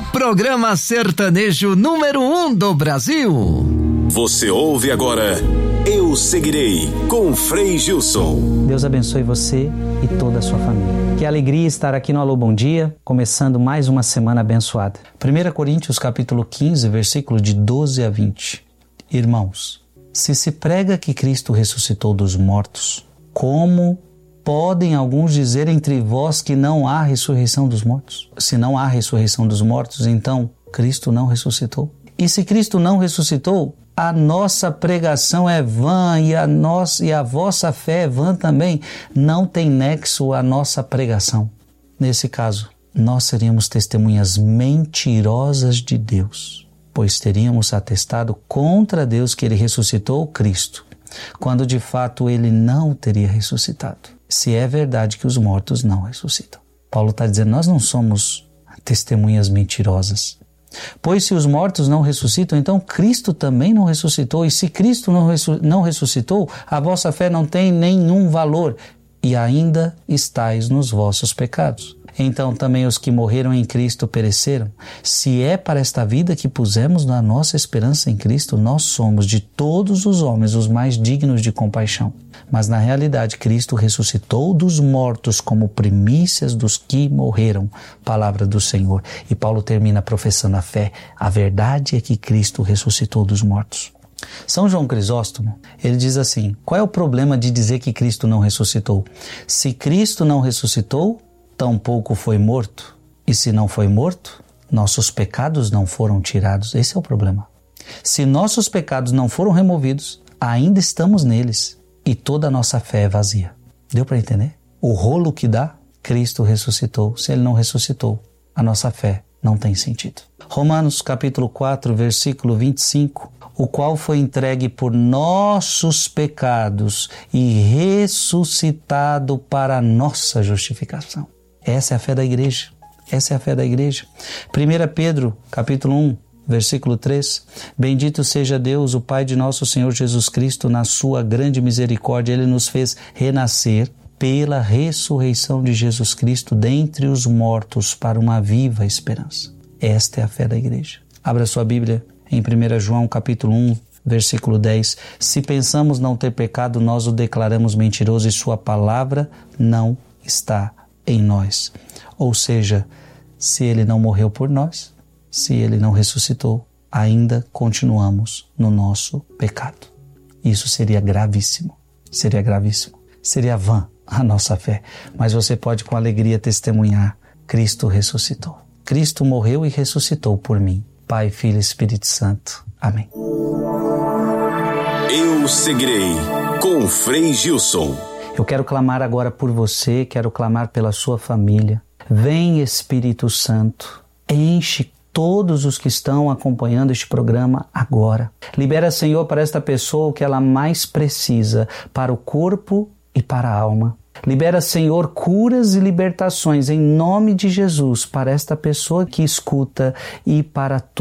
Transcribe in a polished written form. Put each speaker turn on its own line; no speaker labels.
Programa sertanejo número 1 do Brasil.
Você ouve agora Eu Seguirei, com Frei Gilson.
Deus abençoe você e toda a sua família. Que alegria estar aqui no Alô Bom Dia, começando mais uma semana abençoada. 1 Coríntios capítulo 15, versículo de 12 a 20. Irmãos, se prega que Cristo ressuscitou dos mortos, como podem alguns dizer entre vós que não há ressurreição dos mortos? Se não há ressurreição dos mortos, então Cristo não ressuscitou. E se Cristo não ressuscitou, a nossa pregação é vã e a vossa fé é vã também. Não tem nexo a nossa pregação. Nesse caso, nós seríamos testemunhas mentirosas de Deus, pois teríamos atestado contra Deus que Ele ressuscitou Cristo, quando de fato Ele não teria ressuscitado, se é verdade que os mortos não ressuscitam. Paulo está dizendo, nós não somos testemunhas mentirosas. Pois se os mortos não ressuscitam, então Cristo também não ressuscitou. E se Cristo não ressuscitou, a vossa fé não tem nenhum valor e ainda estáis nos vossos pecados. Então também os que morreram em Cristo pereceram. Se é para esta vida que pusemos na nossa esperança em Cristo, nós somos de todos os homens os mais dignos de compaixão. Mas na realidade Cristo ressuscitou dos mortos como primícias dos que morreram. Palavra do Senhor. E Paulo termina professando a fé. A verdade é que Cristo ressuscitou dos mortos. São João Crisóstomo, ele diz assim, qual é o problema de dizer que Cristo não ressuscitou? Se Cristo não ressuscitou, tampouco foi morto. E se não foi morto, nossos pecados não foram tirados. Esse é o problema. Se nossos pecados não foram removidos, ainda estamos neles. E toda a nossa fé é vazia. Deu para entender? O rolo que dá, Cristo ressuscitou. Se Ele não ressuscitou, a nossa fé não tem sentido. Romanos capítulo 4, versículo 25. O qual foi entregue por nossos pecados e ressuscitado para a nossa justificação. Essa é a fé da igreja. Essa é a fé da igreja. 1 Pedro, capítulo 1, versículo 3. Bendito seja Deus, o Pai de nosso Senhor Jesus Cristo, na sua grande misericórdia. Ele nos fez renascer pela ressurreição de Jesus Cristo dentre os mortos para uma viva esperança. Esta é a fé da igreja. Abra sua Bíblia em 1 João, capítulo 1, versículo 10. Se pensamos não ter pecado, nós o declaramos mentiroso e sua palavra não está em nós. Ou seja, se ele não morreu por nós, se ele não ressuscitou, ainda continuamos no nosso pecado. Isso seria gravíssimo. Seria gravíssimo. Seria vã a nossa fé. Mas você pode com alegria testemunhar, Cristo ressuscitou. Cristo morreu e ressuscitou por mim. Pai, Filho e Espírito Santo. Amém.
Eu Seguirei, com Frei Gilson.
Eu quero clamar agora por você, quero clamar pela sua família. Vem, Espírito Santo, enche todos os que estão acompanhando este programa agora. Libera, Senhor, para esta pessoa o que ela mais precisa, para o corpo e para a alma. Libera, Senhor, curas e libertações em nome de Jesus para esta pessoa que escuta e para